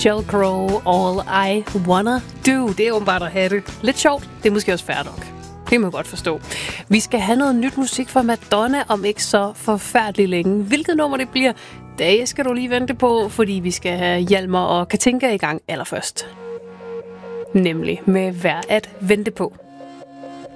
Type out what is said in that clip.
Sheryl Crow, All I Wanna Do. Det er åbenbart at have det lidt sjovt. Det er måske også fair nok. Det må jeg godt forstå. Vi skal have noget nyt musik fra Madonna om ikke så forfærdeligt længe. Hvilket nummer det bliver, det skal du lige vente på, fordi vi skal have Hjalmar og Katinka i gang allerførst. Nemlig med Værd at vente på.